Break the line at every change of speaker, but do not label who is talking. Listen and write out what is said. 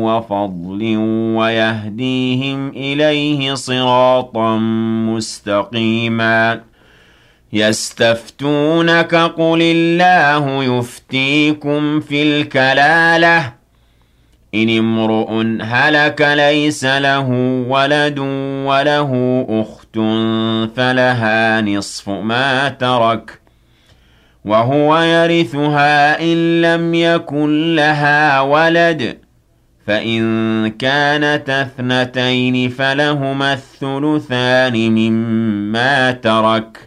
وفضل ويهديهم إليه صراطا مستقيما يستفتونك قل الله يفتيكم في الكلالة إن امرؤ هلك ليس له ولد وله أخت فلها نصف ما ترك وهو يرثها إن لم يكن لها ولد فإن كانتا اثنتين فلهما الثلثان مما ترك